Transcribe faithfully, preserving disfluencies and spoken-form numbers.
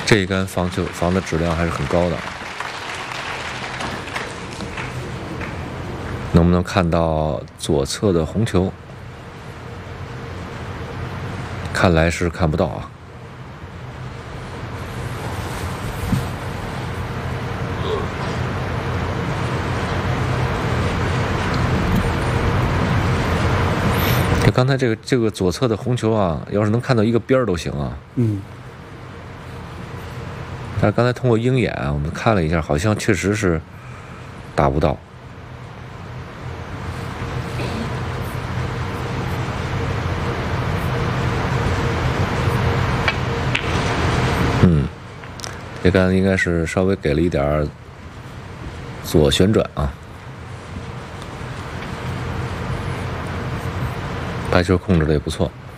这一杆防球防的质量还是很高的，能不能看到左侧的红球？看来是看不到啊。就刚才这个这个左侧的红球啊，要是能看到一个边儿都行啊。 嗯。 但是刚才通过鹰眼我们看了一下，好像确实是打不到。嗯，这杆应该是稍微给了一点左旋转啊。拍球控制的也不错。